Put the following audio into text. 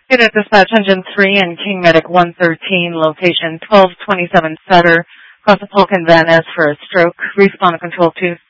Unit Dispatch Engine 3 and King Medic 113, location 1227 Sutter, cross the Polk and Van Ness for a stroke. Respond to Control 2.